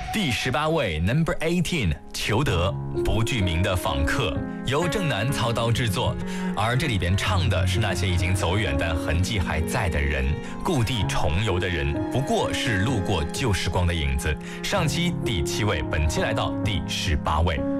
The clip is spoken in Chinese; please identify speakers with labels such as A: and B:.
A: 第18位 Number 18，裘德不具名的访客，由郑楠操刀制作，而这里边唱的是那些已经走远但痕迹还在的人，故地重游的人，不过是路过旧时光的影子。上期第7位，本期来到第18位。